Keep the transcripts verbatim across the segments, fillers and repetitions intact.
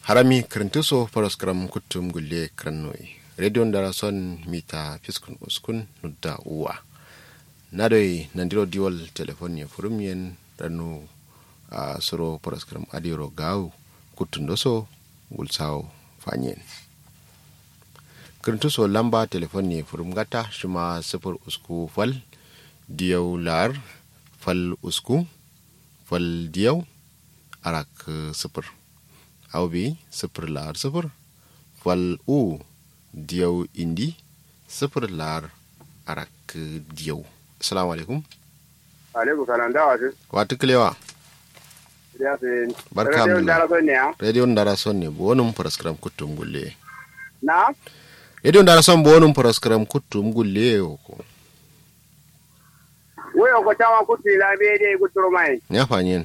harami krentuso paraskram kutum gulle krannoi radio ndara son mita fiskun uskun nudda uwa nadoi nandiro diwal telefonia furumien ranu uh, soro paraskram adiro gau kutundoso gulsao fanyen krentuso lamba telefonia furumgata shima sifur usku fal diyaw lar fal usku fal diyaw arak sifur awbi sifir lar sifir fal u diyaw indi sifir lar arak diyaw. Assalamu alaikum. Alaikum salam da wasu. Watu kilewa. Barka mu. Radio ndara sonne bonum paraskram kutum gulle. Na? Radio ndara son bonum paraskram kutum gulle ko. Woyo ko tawa kuti la be de kuturo mai. Ya fanyen.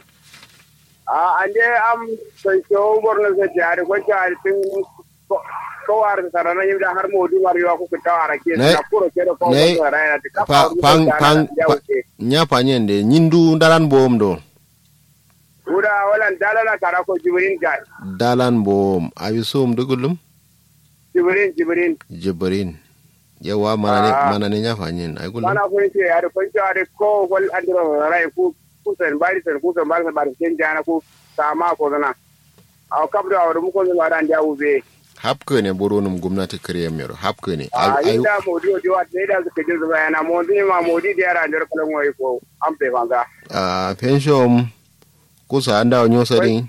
Ah, ande am sai ko borno se jare ko jare tin ko war sarana yimda har modu war yo ko tawara ke na kuro ke ko ko rayna ti ka pang pang nya fanyen de nyindu ndaran bom do. Uda walan dalala kara ko jibrin gai. Dalan bom abisum dugulum. Jibrin jibrin. Jibrin. Yawa manane manane nya fanyen ay gulum. Mana ko ce ar ko jare ko wal andro ray ku kusan bari san kusan bari san bari ken jana ku sama ko na aw kabdo aw dum ko no ran dia ube hapke ne boronum gumnati kriyam yoro hapke ne ay ay da modi odi wat ne da ke jizu bayana modi ma modi dia ran der kala moy ko ampe fanga ah pension ko sa anda onyo sari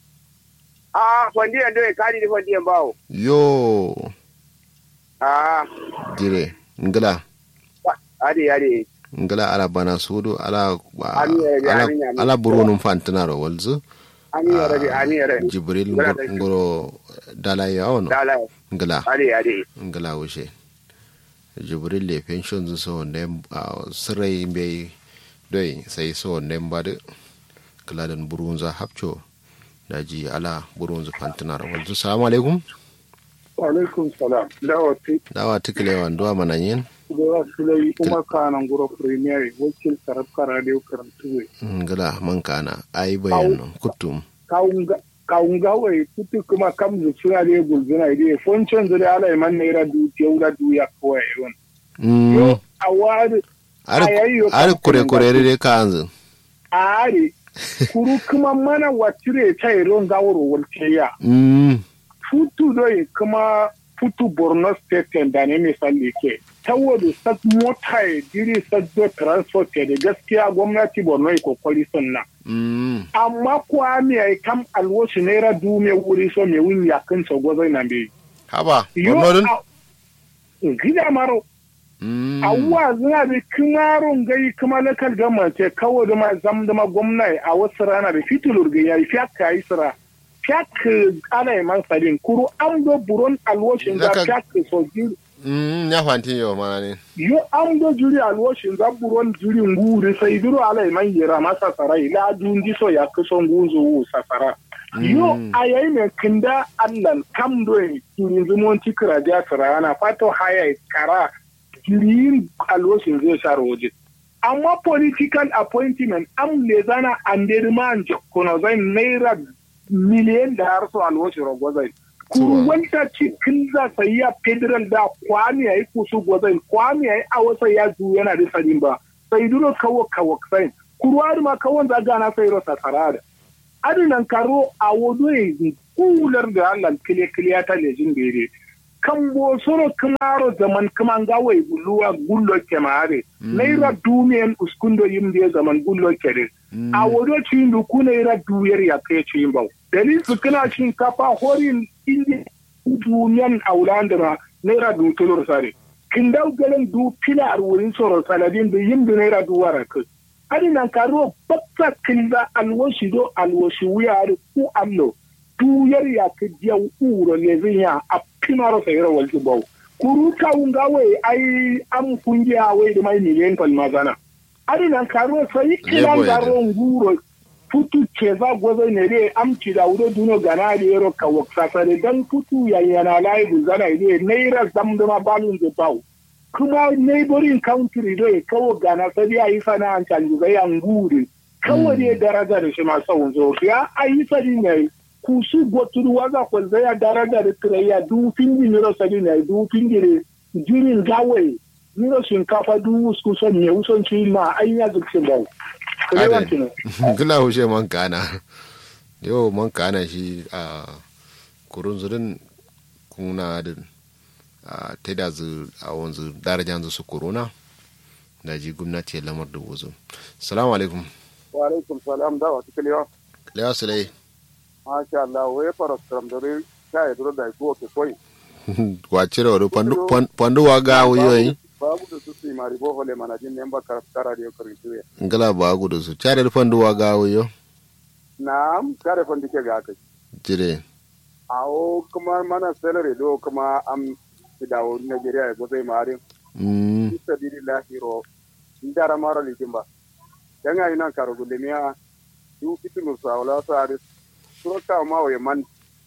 ah fondi ando e kadi di fondi bawo yo ah dire ngala adi adi ngala ala bana sudu ala ala ala burunum fantanaro walzu ani arabi ani arabi jibril ngoro dalay ono ngala ali ali ngala wushe jibril le pension so nem sray be doy sai so nem bade kladan burunza hapcho daji ala burunza fantanaro walzu assalamu alaikum wa alaikum salam dawati dawati kilewan do mananyen da sulai kuma kana ngoro premier wakil sarafka radio karantuwe ngala mankana ai bayan kutum kaunga kaunga wai kutu kuma kam zu sura de gulzuna ide foncon zure ala man ne ra du teura du ya ko ayon yo awar ar kure kure de kanzu ari kuru kuma mana watire tai ron gawro walce ya mm futu doi kuma futu Borno state da ne misali ke saboda sat mota ya diri saddo transport da gaskiya gwamnati Borno ya kokari sunna amma kuwa mi ai kam alwoshi naira dume wuri so me wun ya kan so gozo na be haba Borno din gida maro awwa zina da kinaron gai kuma lakal gama ce kawo da ma zam da ma gwamnati a wasu rana da fitulur ga yayi fiaka yi sira fiak ana man sadin kuru an do buron alwoshin da fiak so ji mm ya fanti yo manane yo an do juri alwoshin da buron juri nguri sai duro alai man yira masa sarai la dunji so ya kuso nguzo sasara yo ayayi ne kinda allan kam do juri zumon tikra da sarana fato haya kara juri alwoshin zai sharoje amma political appointment am le zana anderman kono zai naira miliyan da har so alwashi rogozai kurwanta cikin za ta yi a federal da kwami ya yi kusu gwazai kwami ya yi a wasa ya zu yana da sadin ba sai duro kawo kawo sai kurwari ma kawon za gana sai rosa sarada adinan karo a wado ya kular da allah kile kile ta lejin bere kan bo soro kamaro zaman kaman gawai gulluwa gullo kemare naira dumiyan uskundo yimde zaman gullo kere a wado cin duku naira duyar ya kai cin bau dalil su kana cin kafa horin inda duniyan aulandara naira dutulur sare kin dau galan du pilar wurin soro saladin da yimde naira duwara kai adinan karo bakka kin da alwashi do alwashi wuya ku allo duyar ya ka jiya uro ne zinya a pinaro sai rawal bau kuru ka unga wai ai am kungiya wai da mai miliyan pal mazana adinan karo sai kilan garo nguro futu cheza gozo ne re am ci da wuro duno gana da yero ka waksa sare dan futu yayyana lai guzana ne naira zamdama balun da bau kuma neighboring country dai kawo gana sai ai sana an canji ga yan gure kawai daraja da shi ma sau zo ya ai sari ne kusu goturu waza ko zaya daraja da kiraya du fingi niro sadi na du fingi ne jirin gawe niro shinkafa du usku son ne uson ci ma anya zuksin ba gila hushe man kana yau man kana shi a kurun zurin kuna da ta da zu a wanzu darajan su corona da ji gwamnati ya lamar da wuzo. Salamu alaikum. Wa alaikum salam da wata kiliya. Kiliya su lai. Masha Allah, wai fara tsamdare ta yi duro da iko ke koi. Wace da wani panduwa ga wuyoyi? Babu da su su mari bo hole mana jin nemba kara da yau tuwe. Ngala babu da su. Care da panduwa ga wuyo? Na'am, care fandi ke ga kai. Jire. Awo kuma mana salary do kuma am dawo Nigeria ya gozai mari. Mm. Isa diri lahiro. Ndara mara likin ba. Danga ina karo gulemiya du fitilu sa wala sa aris. Suro ka ma wa man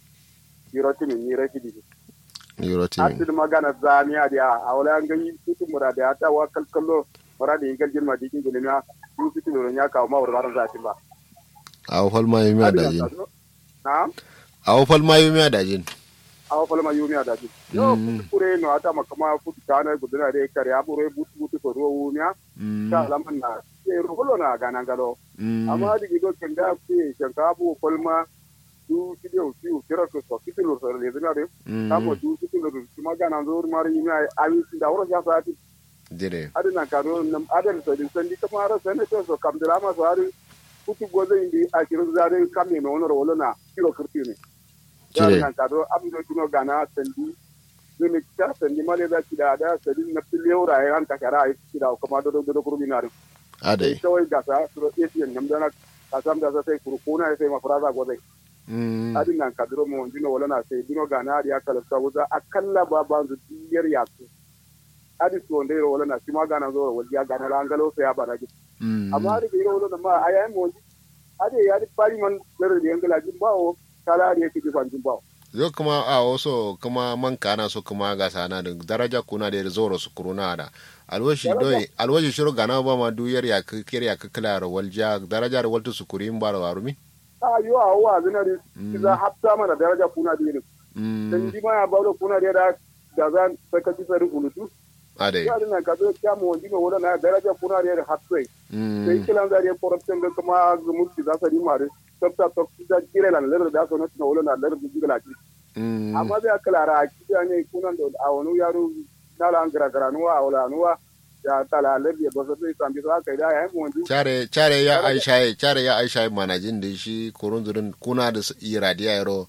yiroti min yira kidi. Yiroti. Asid magana zamiya dia awala an gani fitu murada ta wa kalkallo murada yi galjin ma dikin gulemiya du fitilu nya ka ma wa ran zati ba. Aw fal ma yumi adajin. Na'am. Aw fal ma yumi adajin. Aw fal ma yumi adajin. Yo kure no ata makama futu kana guduna de kare abure butu butu ko ro wunya. Ta laman na e rolo na gana galo. Amma digi do kenda fi shankabu kolma du video fiu kira ko so fitilu so le dina de. Kamo du fitilu kuma gana zor mari yumi ayi da woro ja saati. Dire. Adina karo nam adal so din sandi kamara sane to so kamdala ma so ari futu gozo indi a kiru zare kamme no wono wolo na kilo kurtini. Jire. Nan kado abdo tuno gana sandi ni ta sandi male da kida da sandi na pilewra ai an takara ai kida kuma do do do kurminari. Ade. Sai wai gasa so etiyan nam dana kasam da sai kurkuna sai mafraza gozai. Mm. Adin nan kadro mo dino wala na sai dino gana ya kala sauza akalla baba zu diyar yaku. Adi so ndero wala na sima gana zo wal ya gana rangalo sai ya baraji. Amma da gero wala ma ayayin mo ade ya di pari man dare da yangala jin bawo kala da yake jifan jin bawo. Yo kuma a wasu kuma man kana so kuma ga sana da daraja kuna da zoro su kuruna da alwashi doi alwashi shiru gana ba ma duyar ya kire ya kala walja daraja da waltu su kurin ba warumi a yo a wa zinari za hafta mana daraja kuna da yin dan ji ma ya bawo kuna da da zan saka ci sai kulutu ade ya dina ka zo kya mu wani wala na daraja kuna da hafta sai kilan da ya corruption ga kuma gumurci za su yi mare sabta to da kire lan lar da so na wala na lar da jigala ci amma da kala kiya ne kunan da a wani yaro na lan gara gara nuwa wala nuwa ya tala lar ya ba sai sambi za ka da ya mu wani chare chare ya aisha chare ya aisha manajin da shi kurun zurin kuna da iradiya yaro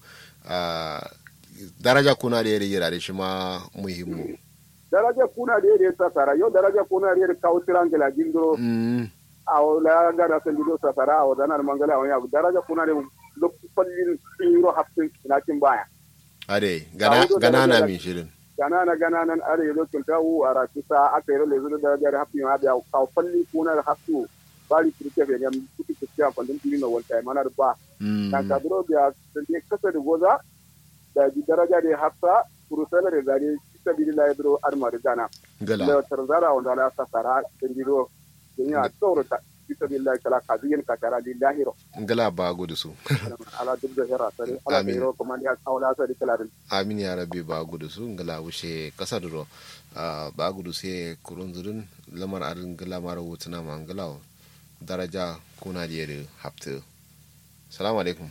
daraja kuna da yare shi ma muhimmu daraja kuna da yare sasara yo daraja kuna da yare kautiran gela jindro aw la gara sen dido sasara aw danar mangala aw ya daraja kuna da lokupallin tiro haftin nakin baya ade gana gana na min shirin gana na gana nan are yo kin tawu ara kisa aka yi lezu da daraja haftin ya da kaw falli kuna da haftu bari kirke be yam kuki kiya kwandin tiro wal manar ba kan kadro da sen kasa da goza da daraja da hafsa kurusala da zare sabilillah yadro armar gana gala da tarzara wanda la safara dindiro dunya tsorata sabilillah kala kaziyin katara lillahi ro gala ba gudu su ala dubda hera sare ala biro kuma ya kaula sare kala din amin ya rabbi ba gudu su gala wuce kasar ro ba gudu sai kurun zurun lamar arin gala mara wutuna mangala daraja kuna da yare hafta assalamu alaikum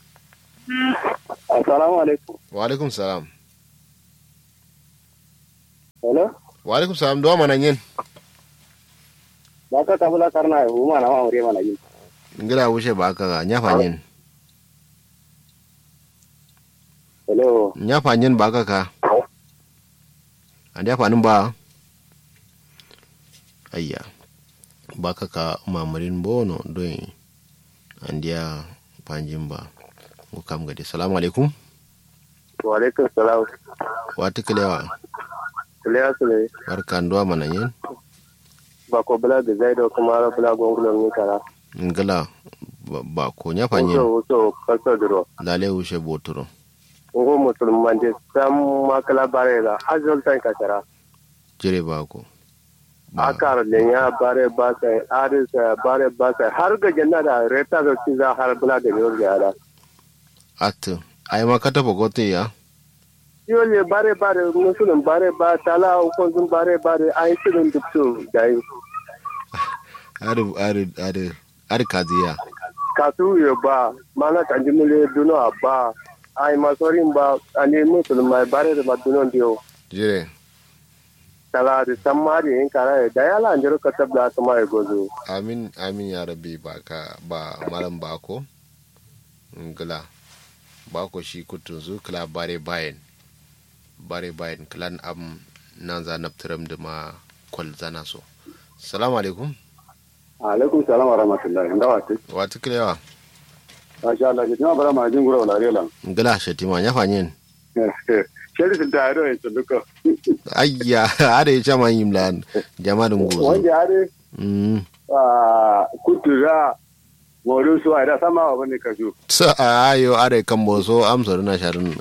assalamu alaikum wa alaikum salam hello wa alaikum salam do mana yin baka tabula karna hu mana ma ure mana yin ngila wuce ba ka nya fanyin hello nya fanyin ba ka ka anda fanin ba ayya ba ka ka mamarin bono don andiya fanjin ba ko kam gade assalamu alaikum wa alaikum salam wa tikalewa Kuliya sule. Barkan duwa mana yin? Ba ko bala da zai da kuma ra bala gongulan ni kara. Ngala ba ko nya fanyin. Wuto wuto kaso duro. Lale wuce boturo. Ngo musulman de sam makala bare da azol tan kara. Jire ba ko. Akar le ya bare ba sai aris bare ba sai har ga janna da reta da ci za har bala da yor ga ala. atu ai ma kata bogote ya yo ne bare bare musulun bare ba tala ko sun bare bare ai sidin dukto dai are are are are kaziya kasu yo ba mana kanjimule duno ba ai masorin ba ani musulun mai bare da duno dio jire tala da samari in kara da yala anjiro katabla kuma ya gozo amin amin ya rabbi baka ba malam bako ngala bako shi kutunzu kala bare bayan bare bayan klan am nan za naftiram da ma kwal zana so assalamu alaikum alaikum salam wa rahmatullahi inda wati wati kilewa masha Allah ke tuma bara ma jin gura wala rela ngala shatima nya fanyen sheri sun tayaro en tuluko ayya are chama yimlan jama'an gozo wanda are mm ah kutura woro so ada sama wa bane kajo sa ayo are kamboso amsar na sharin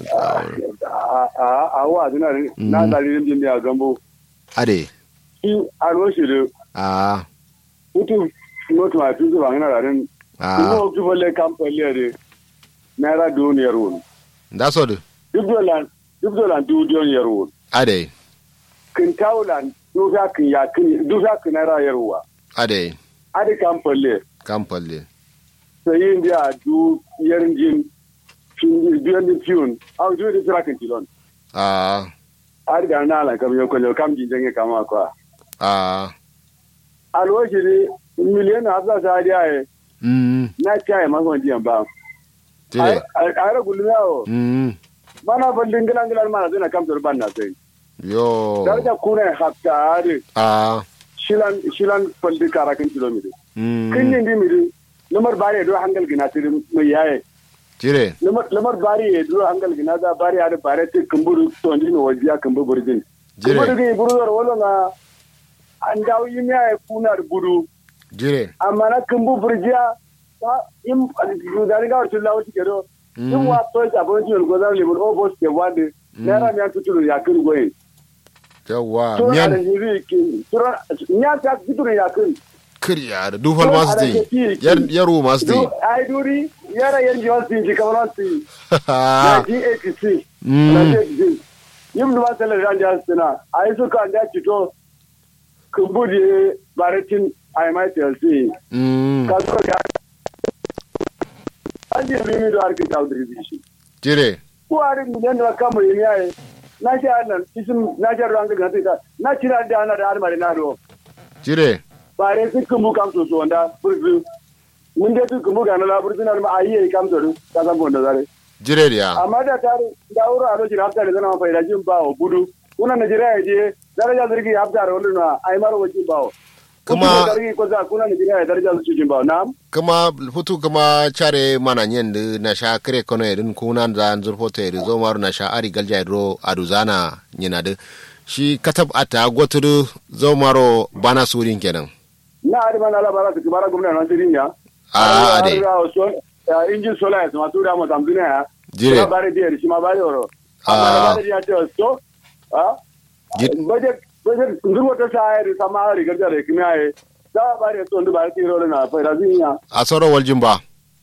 a a a wa dina na dalilin din ya gambo are shi aro shi do a kutu notu ma tuzu ba ngana ran a ko ku bolle kampale re naira duniyar won da so de duk dolan duk dolan duniyar won are kin taulan duk ya kin ya kin duk ya kin naira yarwa are ade kampale kampalle sai india du yerin biyan di tune au du di trakin tilon a ar ga na la kam yo ko kam ji jenge kama kwa a alwaji ni miliyan afza sa dia e mm na chai ma ko diyan ba tire ara gulmiao mm mana ban dingilan gilan mana dina kam to ban na sai yo darja kuna hakka ari a shilan shilan faldi karakin kilometer mm kin ni mi numar bare do hangal gina tirin mai yaye tire lamar lamar bari ya duro hangal gina da bari ya da bare te kumburu to ndi no wajiya kumbu burjin jire kumburu ge buruzar wala na an dawo yin ya kuna da budu jire amma na kumbu burjiya in da riga wacce lawo ke do in wa to ja bon ji go zan libur o boss ke wande na ra ya tuturu ya kin goyin yawa to miyan da yiri ki to nya ta tuturu ya kin kriya da dufal masu dai yar yaro masu dai ai duri yara yan jiwa sun ji kamar su nineteen eighty-six yim da tele ran da suna ai suka da cito kumbudi baratin ai mai telse mm ka so ga an ji mi do arki ta udri shi jire ko ari mi da kama yi ai na ji annan isim na ji ran ga ta na kira da ana da armari na do jire bare su kumbu kam so so wanda burzu mun dai su kumbu ga na laburzu na ma ayi kam so ka san bonda zare jire dia amma da tare da wuro a lokacin hafta da zama faida jin bawo budu kuna Najeriya je daraja zirgi hafta da wannan ai maro wajin bawo kuma zirgi ko za kuna Najeriya daraja su jin bawo na'am kuma futu kuma chare mana nyen de na sha kre kono edin kuna da zurfote de zo maru na sha ari galja ro aduzana nyina de shi katab ata goturu zo maro bana surin kenan na ari mana la bara su bara gwamnati nan tirin ya a ade injin sola ya ma tura mu tamduna ya jire bare de shi ma bare oro amma bare ya ce so a budget budget ngurwa ta sai sama rigar da kimi ai da bare to ndu bare tiro na fa razinya a soro waljin ba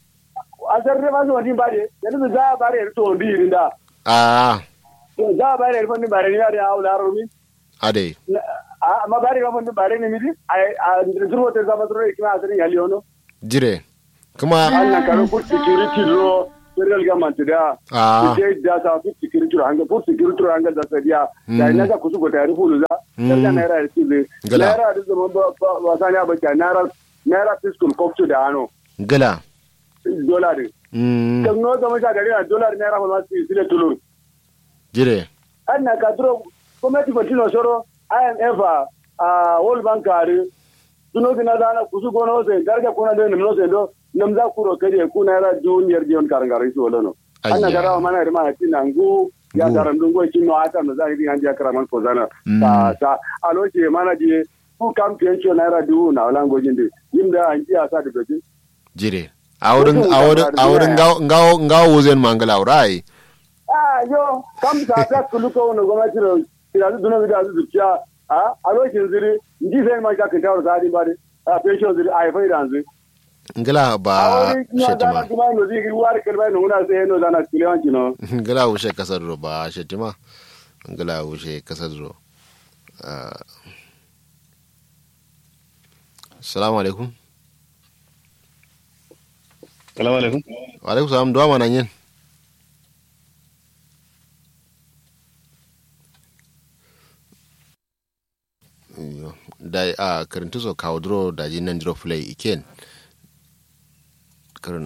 a sarre ba su waljin bare yanzu za bare to ndu irinda a za bare fa ni bare ni ya aula rumi ade amma bare ba mun bare ne miji a ngurwa ta sama tiro kimi asiri hali ono jire kuma Allah karo for security ro federal government da ah ke da ta for security ro hanga for security ro hanga da sadiya da ina ga kusu go tare fulu za da naira da tibe naira da zaman ba ba sanya ba ka naira naira fiscal cost da ano gala dollar mm kan no zama sha gari na dollar naira ba su sile tulur jire anna ka dro committee for tino soro I M F a World Bank are tuno dina dana kusu go no se darga kuna do no se do namza kuro kare kuna ra junior jion karangare su wala no anna gara mana da ma tinangu ya garan dungo kino ata no zai din anja karaman ko zana ta ta aloje mana je ku kampiyon na ra du na wala ngojin de yimda an iya sa da doji jire awurin awurin awurin ngawo ngawo wuzen mangala urai ah yo kam sa ta kuluko no goma tiro tira du no vida du tia ah aloje ziri ndi sai ma ka kinta wa zadi bare a pension ziri ai fa idan ziri ngala ba shetima kuma no digi war kelba no una se no dana kilewan kino ngala wuce kasar ro ba shetima ngala wuce kasar ro assalamu alaikum assalamu alaikum wa alaikum salam duwa mana yin da a karantu so kawo duro da jinan duro play iken